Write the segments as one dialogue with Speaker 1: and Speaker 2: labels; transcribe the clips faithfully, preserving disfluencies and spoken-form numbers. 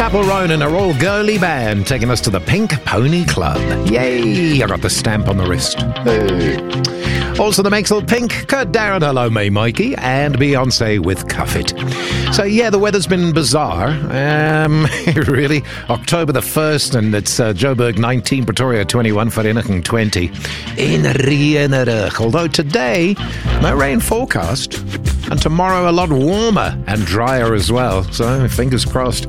Speaker 1: Chapel Roan and her all-girly band taking us to the Pink Pony Club. Yay! I got the stamp on the wrist. Hey. Also, the Maxwell Pink, Kurt Darren, Hello May Mikey, and Beyonce with Cuff It. So, yeah, the weather's been bizarre. Um, really, October the first, and it's uh, Joburg nineteen, Pretoria twenty-one, Vereeniging twenty. In Rienerig. Although today, no rain forecast. And tomorrow a lot warmer and drier as well. So, fingers crossed.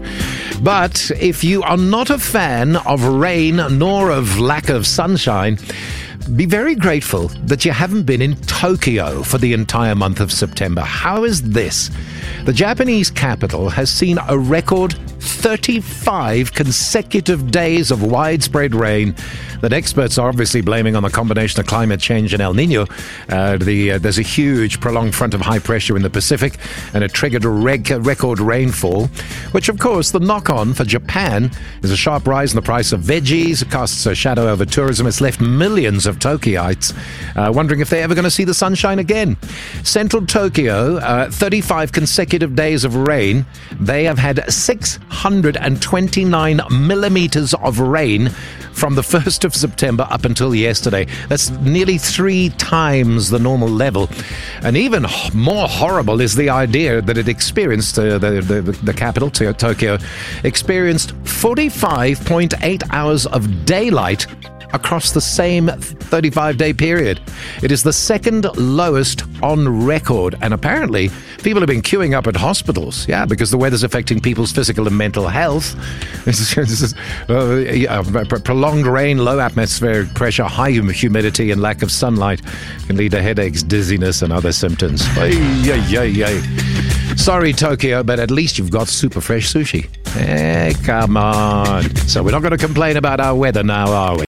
Speaker 1: But if you are not a fan of rain nor of lack of sunshine, be very grateful that you haven't been in Tokyo for the entire month of September. How is this? The Japanese capital has seen a record thirty-five consecutive days of widespread rain that experts are obviously blaming on the combination of climate change and El Nino. Uh, the, uh, there's a huge prolonged front of high pressure in the Pacific, and it triggered a reg- record rainfall, which, of course, the knock-on for Japan is a sharp rise in the price of veggies. It casts a shadow over tourism. It's left millions of Tokyoites uh, wondering if they're ever going to see the sunshine again. Central Tokyo, uh, thirty-five consecutive days of rain. They have had six hundred twenty-nine millimeters of rain from the first of September up until yesterday. That's nearly three times the normal level. And even more horrible is the idea that it experienced, uh, the, the, the capital, Tokyo, experienced forty-five point eight hours of daylight across the same thirty-five day period. It is the second lowest on record, and apparently people have been queuing up at hospitals, yeah, because the weather's affecting people's physical and mental health. This is, this is uh, yeah, prolonged rain, low atmospheric pressure, high humidity, and lack of sunlight can lead to headaches, dizziness, and other symptoms. Ay, ay, ay, ay. Sorry, Tokyo, but at least you've got super fresh sushi. Hey, come on. So we're not going to complain about our weather now, are we?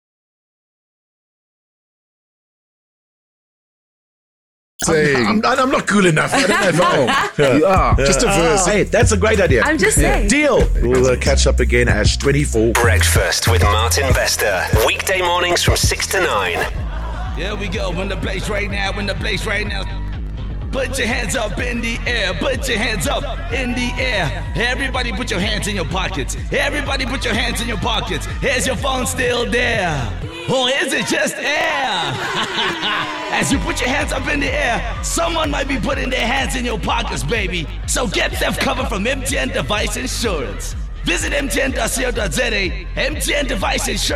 Speaker 2: I'm, I'm, I'm not cool enough. I don't know. Yeah. You are. Just a verse. Hey, that's a great idea.
Speaker 3: I'm just saying.
Speaker 2: Deal. We'll uh, catch up again, Ash twenty-four.
Speaker 4: Breakfast with Martin Bester. Weekday mornings from six to nine.
Speaker 5: Here we go. In the place right now. In the place right now. Put your hands up in the air. Put your hands up in the air. Everybody put your hands in your pockets. Everybody put your hands in your pockets. Is your phone still there? Or is it just air? As you put your hands up in the air, someone might be putting their hands in your pockets, baby. So get theft cover from M T N Device Insurance. Visit M T N dot co dot za. M T N Device Insurance.